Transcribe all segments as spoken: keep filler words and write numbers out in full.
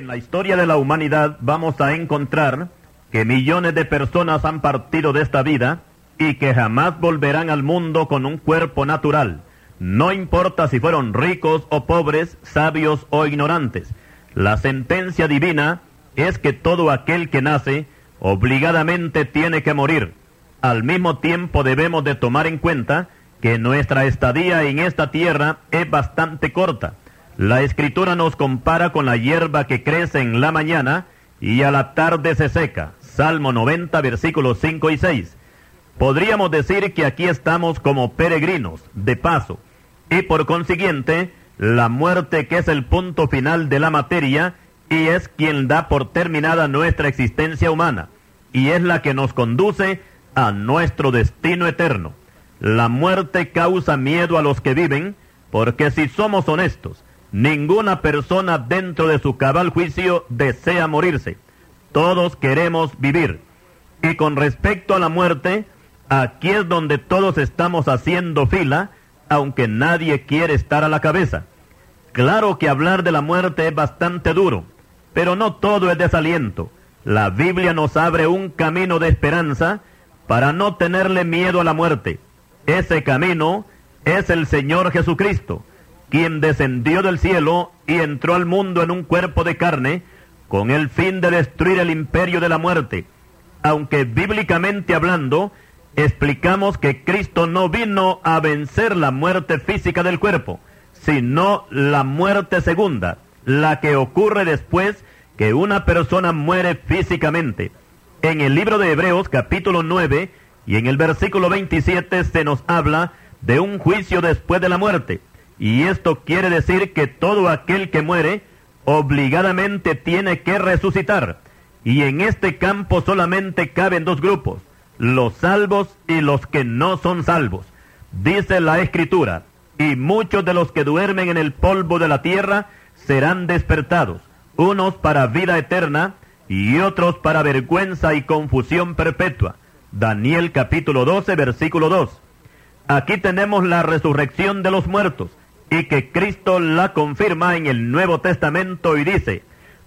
En la historia de la humanidad vamos a encontrar que millones de personas han partido de esta vida y que jamás volverán al mundo con un cuerpo natural. No importa si fueron ricos o pobres, sabios o ignorantes. La sentencia divina es que todo aquel que nace obligadamente tiene que morir. Al mismo tiempo debemos de tomar en cuenta que nuestra estadía en esta tierra es bastante corta. La Escritura nos compara con la hierba que crece en la mañana y a la tarde se seca. Salmo noventa, versículos cinco y seis. Podríamos decir que aquí estamos como peregrinos, de paso, y por consiguiente, la muerte, que es el punto final de la materia, y es quien da por terminada nuestra existencia humana, y es la que nos conduce a nuestro destino eterno. La muerte causa miedo a los que viven, porque si somos honestos, ninguna persona dentro de su cabal juicio desea morirse. Todos queremos vivir. Y con respecto a la muerte, aquí es donde todos estamos haciendo fila, aunque nadie quiere estar a la cabeza. Claro que hablar de la muerte es bastante duro, pero no todo es desaliento. La Biblia nos abre un camino de esperanza para no tenerle miedo a la muerte. Ese camino es el Señor Jesucristo, quien descendió del cielo y entró al mundo en un cuerpo de carne, con el fin de destruir el imperio de la muerte. Aunque bíblicamente hablando, explicamos que Cristo no vino a vencer la muerte física del cuerpo, sino la muerte segunda, la que ocurre después que una persona muere físicamente. En el libro de Hebreos, capítulo nueve, y en el versículo veintisiete se nos habla de un juicio después de la muerte. Y esto quiere decir que todo aquel que muere obligadamente tiene que resucitar. Y en este campo solamente caben dos grupos, los salvos y los que no son salvos. Dice la Escritura, y muchos de los que duermen en el polvo de la tierra serán despertados, unos para vida eterna y otros para vergüenza y confusión perpetua. Daniel capítulo doce, versículo dos. Aquí tenemos la resurrección de los muertos, y que Cristo la confirma en el Nuevo Testamento y dice,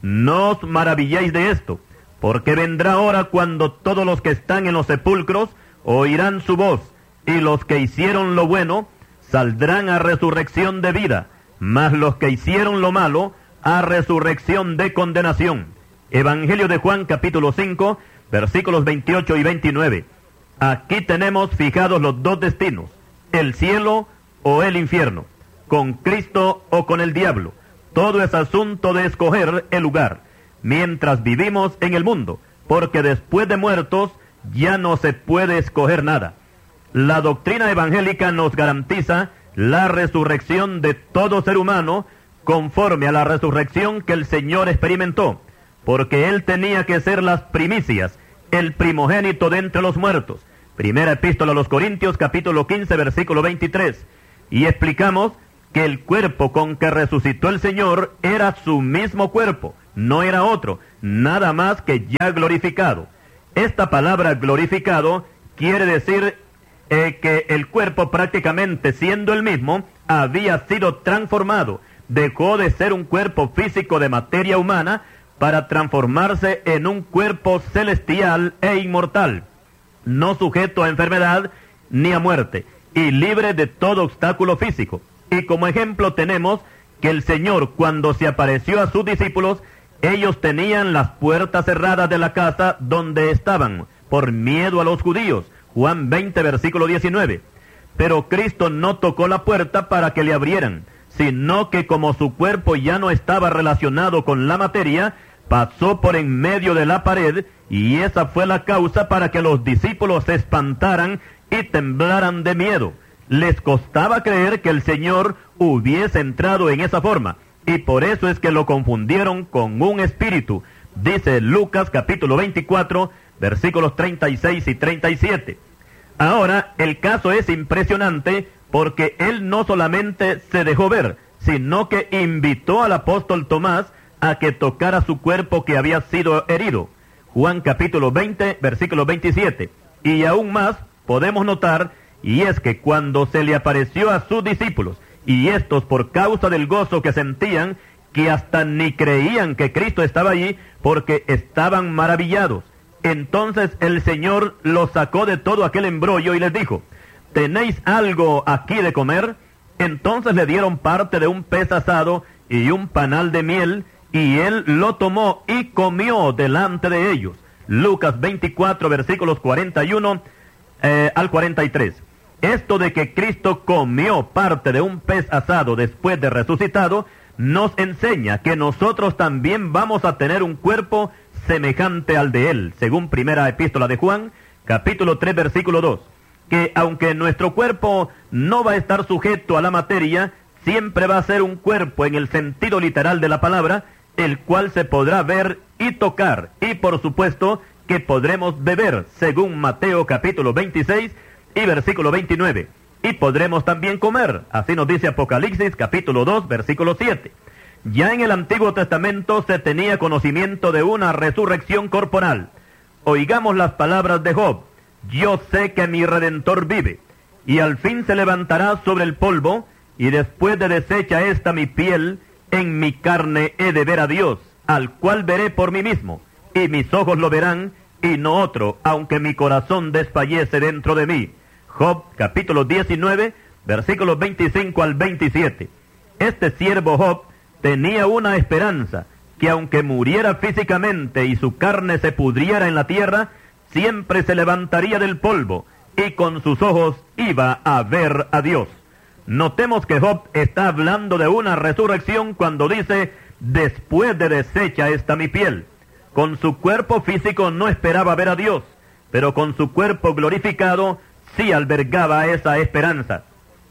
no os maravilléis de esto, porque vendrá hora cuando todos los que están en los sepulcros oirán su voz, y los que hicieron lo bueno saldrán a resurrección de vida, mas los que hicieron lo malo a resurrección de condenación. Evangelio de Juan capítulo cinco, versículos veintiocho y veintinueve. Aquí tenemos fijados los dos destinos, el cielo o el infierno, con Cristo o con el diablo. Todo es asunto de escoger el lugar, mientras vivimos en el mundo, porque después de muertos ya no se puede escoger nada. La doctrina evangélica nos garantiza la resurrección de todo ser humano conforme a la resurrección que el Señor experimentó, porque Él tenía que ser las primicias, el primogénito de entre los muertos. Primera Epístola a los Corintios, capítulo quince, versículo veintitrés. Y explicamos que el cuerpo con que resucitó el Señor era su mismo cuerpo, no era otro, nada más que ya glorificado. Esta palabra glorificado quiere decir eh, que el cuerpo, prácticamente siendo el mismo, había sido transformado. Dejó de ser un cuerpo físico de materia humana para transformarse en un cuerpo celestial e inmortal, no sujeto a enfermedad ni a muerte, y libre de todo obstáculo físico. Y como ejemplo tenemos que el Señor, cuando se apareció a sus discípulos, ellos tenían las puertas cerradas de la casa donde estaban, por miedo a los judíos. Juan veinte, versículo diecinueve. Pero Cristo no tocó la puerta para que le abrieran, sino que como su cuerpo ya no estaba relacionado con la materia, pasó por en medio de la pared, y esa fue la causa para que los discípulos se espantaran y temblaran de miedo. Les costaba creer que el Señor hubiese entrado en esa forma, y por eso es que lo confundieron con un espíritu. Dice Lucas capítulo veinticuatro, versículos treinta y seis y treinta y siete. Ahora, el caso es impresionante porque Él no solamente se dejó ver, sino que invitó al apóstol Tomás a que tocara su cuerpo que había sido herido. Juan capítulo veinte, versículo veintisiete. Y aún más podemos notar, y es que cuando se le apareció a sus discípulos, y estos por causa del gozo que sentían, que hasta ni creían que Cristo estaba allí porque estaban maravillados. Entonces el Señor los sacó de todo aquel embrollo y les dijo: ¿tenéis algo aquí de comer? Entonces le dieron parte de un pez asado y un panal de miel, y él lo tomó y comió delante de ellos. Lucas veinticuatro, versículos cuarenta y uno eh, al cuarenta y tres. Esto de que Cristo comió parte de un pez asado después de resucitado, nos enseña que nosotros también vamos a tener un cuerpo semejante al de él, según primera epístola de Juan, capítulo tres, versículo dos. Que aunque nuestro cuerpo no va a estar sujeto a la materia, siempre va a ser un cuerpo en el sentido literal de la palabra, el cual se podrá ver y tocar, y por supuesto que podremos beber, según Mateo capítulo veintiséis y versículo veintinueve. Y podremos también comer, así nos dice Apocalipsis capítulo dos, versículo siete. Ya en el Antiguo Testamento se tenía conocimiento de una resurrección corporal. Oigamos las palabras de Job: yo sé que mi Redentor vive, y al fin se levantará sobre el polvo, y después de deshecha esta mi piel, en mi carne he de ver a Dios, al cual veré por mí mismo, y mis ojos lo verán, y no otro, aunque mi corazón desfallece dentro de mí. Job capítulo diecinueve, versículos veinticinco al veintisiete. Este siervo Job tenía una esperanza, que aunque muriera físicamente y su carne se pudriera en la tierra, siempre se levantaría del polvo, y con sus ojos iba a ver a Dios. Notemos que Job está hablando de una resurrección cuando dice: después de deshecha esta mi piel. Con su cuerpo físico no esperaba ver a Dios, pero con su cuerpo glorificado sí albergaba esa esperanza.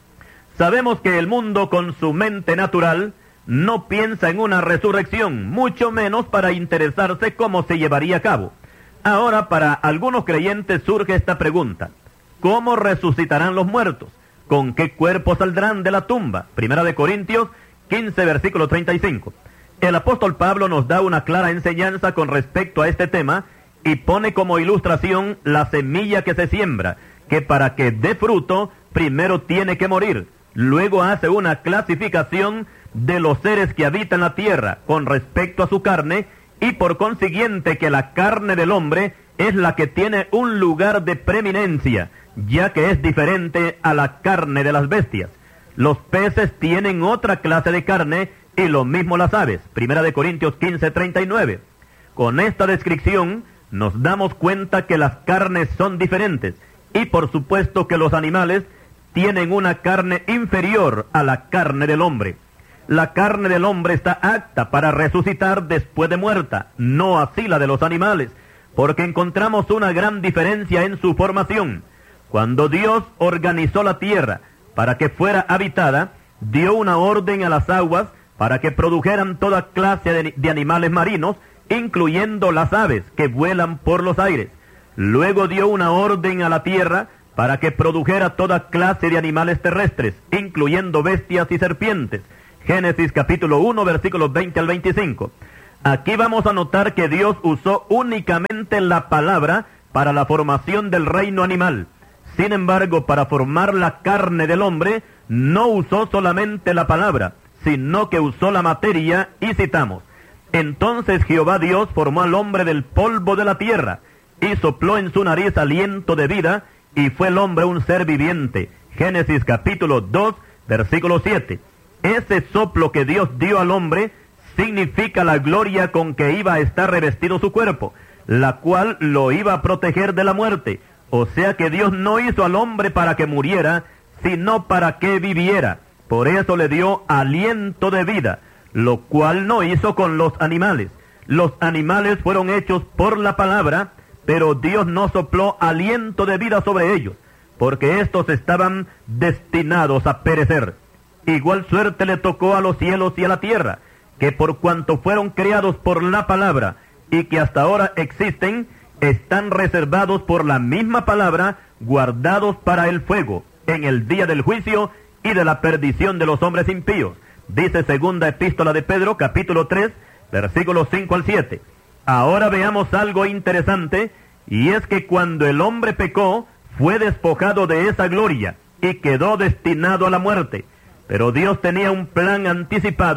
Sabemos que el mundo, con su mente natural, no piensa en una resurrección, mucho menos para interesarse cómo se llevaría a cabo. Ahora, para algunos creyentes surge esta pregunta: ¿cómo resucitarán los muertos? ¿Con qué cuerpo saldrán de la tumba? Primera de Corintios quince, versículo treinta y cinco. El apóstol Pablo nos da una clara enseñanza con respecto a este tema y pone como ilustración la semilla que se siembra, que para que dé fruto, primero tiene que morir. Luego hace una clasificación de los seres que habitan la tierra con respecto a su carne, y por consiguiente que la carne del hombre es la que tiene un lugar de preeminencia, ya que es diferente a la carne de las bestias. Los peces tienen otra clase de carne, y lo mismo las aves. Primera de Corintios quince, treinta y nueve. Con esta descripción nos damos cuenta que las carnes son diferentes, y por supuesto que los animales tienen una carne inferior a la carne del hombre. La carne del hombre está apta para resucitar después de muerta, no así la de los animales, porque encontramos una gran diferencia en su formación. Cuando Dios organizó la tierra para que fuera habitada, dio una orden a las aguas para que produjeran toda clase de, de animales marinos, incluyendo las aves que vuelan por los aires. Luego dio una orden a la tierra para que produjera toda clase de animales terrestres, incluyendo bestias y serpientes. Génesis capítulo uno, versículos veinte al veinticinco. Aquí vamos a notar que Dios usó únicamente la palabra para la formación del reino animal. Sin embargo, para formar la carne del hombre, no usó solamente la palabra, sino que usó la materia, y citamos: entonces Jehová Dios formó al hombre del polvo de la tierra, y sopló en su nariz aliento de vida, y fue el hombre un ser viviente. Génesis capítulo dos, versículo siete. Ese soplo que Dios dio al hombre significa la gloria con que iba a estar revestido su cuerpo, la cual lo iba a proteger de la muerte. O sea que Dios no hizo al hombre para que muriera, sino para que viviera. Por eso le dio aliento de vida, lo cual no hizo con los animales. Los animales fueron hechos por la palabra, pero Dios no sopló aliento de vida sobre ellos, porque estos estaban destinados a perecer. Igual suerte le tocó a los cielos y a la tierra, que por cuanto fueron creados por la palabra y que hasta ahora existen, están reservados por la misma palabra, guardados para el fuego, en el día del juicio y de la perdición de los hombres impíos. Dice segunda epístola de Pedro, capítulo tres, versículos cinco al siete. Ahora veamos algo interesante, y es que cuando el hombre pecó, fue despojado de esa gloria, y quedó destinado a la muerte. Pero Dios tenía un plan anticipado,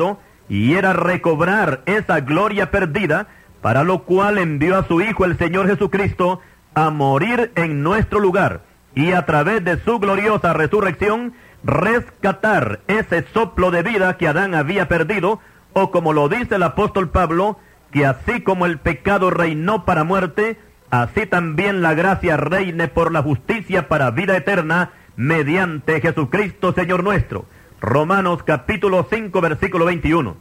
y era recobrar esa gloria perdida, para lo cual envió a su Hijo el Señor Jesucristo a morir en nuestro lugar, y a través de su gloriosa resurrección, rescatar ese soplo de vida que Adán había perdido, o como lo dice el apóstol Pablo, que así como el pecado reinó para muerte, así también la gracia reine por la justicia para vida eterna, mediante Jesucristo Señor nuestro. Romanos capítulo cinco, versículo veintiuno.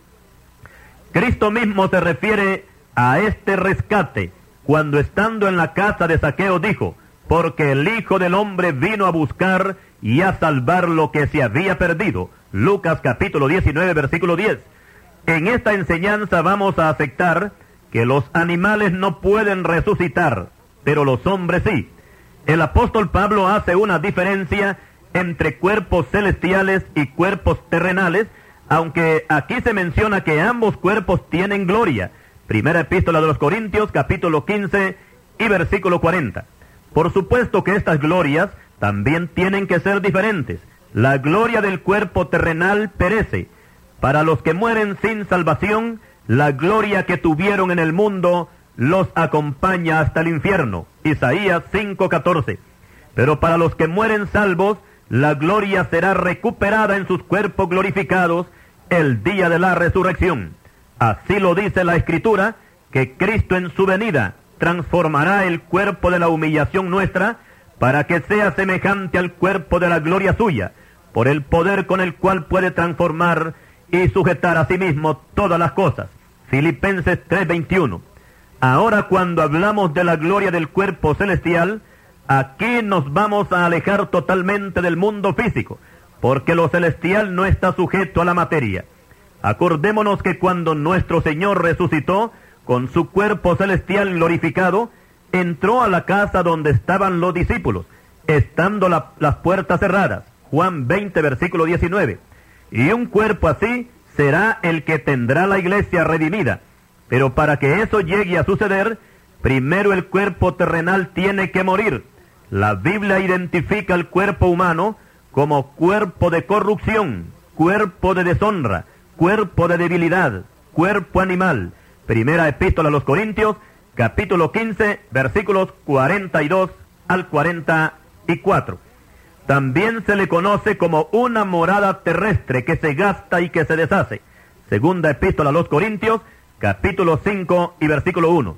Cristo mismo se refiere a este rescate, cuando estando en la casa de Zaqueo dijo, porque el Hijo del Hombre vino a buscar y a salvar lo que se había perdido. Lucas capítulo diecinueve, versículo diez. En esta enseñanza vamos a aceptar que los animales no pueden resucitar, pero los hombres sí. El apóstol Pablo hace una diferencia entre cuerpos celestiales y cuerpos terrenales, aunque aquí se menciona que ambos cuerpos tienen gloria. Primera epístola de los Corintios, capítulo quince y versículo cuarenta. Por supuesto que estas glorias también tienen que ser diferentes. La gloria del cuerpo terrenal perece. Para los que mueren sin salvación, la gloria que tuvieron en el mundo los acompaña hasta el infierno. Isaías cinco, catorce. Pero para los que mueren salvos, la gloria será recuperada en sus cuerpos glorificados el día de la resurrección. Así lo dice la Escritura, que Cristo en su venida transformará el cuerpo de la humillación nuestra para que sea semejante al cuerpo de la gloria suya, por el poder con el cual puede transformar y sujetar a sí mismo todas las cosas. Filipenses tres, veintiuno. Ahora, cuando hablamos de la gloria del cuerpo celestial, aquí nos vamos a alejar totalmente del mundo físico, porque lo celestial no está sujeto a la materia. Acordémonos que cuando nuestro Señor resucitó, con su cuerpo celestial glorificado, entró a la casa donde estaban los discípulos, estando la, las puertas cerradas. Juan veinte, versículo diecinueve. Y un cuerpo así será el que tendrá la iglesia redimida. Pero para que eso llegue a suceder, primero el cuerpo terrenal tiene que morir. La Biblia identifica el cuerpo humano como cuerpo de corrupción, cuerpo de deshonra, cuerpo de debilidad, cuerpo animal. Primera epístola a los Corintios, capítulo quince, versículos cuarenta y dos al cuarenta y cuatro. También se le conoce como una morada terrestre que se gasta y que se deshace. Segunda epístola a los Corintios, capítulo cinco y versículo uno.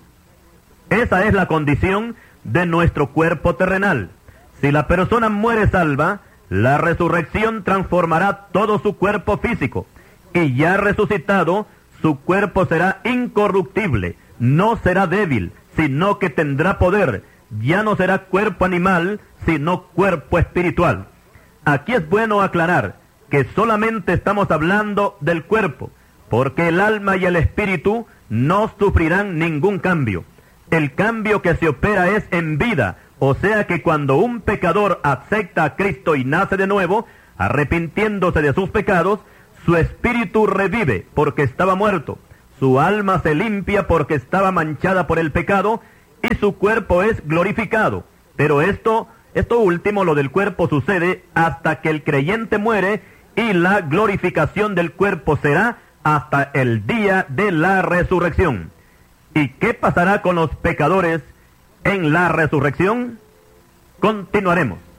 Esa es la condición de nuestro cuerpo terrenal. Si la persona muere salva, la resurrección transformará todo su cuerpo físico, y ya resucitado, su cuerpo será incorruptible, no será débil, sino que tendrá poder. Ya no será cuerpo animal, sino cuerpo espiritual. Aquí es bueno aclarar que solamente estamos hablando del cuerpo, porque el alma y el espíritu no sufrirán ningún cambio. El cambio que se opera es en vida, o sea que cuando un pecador acepta a Cristo y nace de nuevo, arrepintiéndose de sus pecados, su espíritu revive porque estaba muerto, su alma se limpia porque estaba manchada por el pecado, y su cuerpo es glorificado. Pero esto, esto último, lo del cuerpo, sucede hasta que el creyente muere, y la glorificación del cuerpo será hasta el día de la resurrección. ¿Y qué pasará con los pecadores en la resurrección? Continuaremos.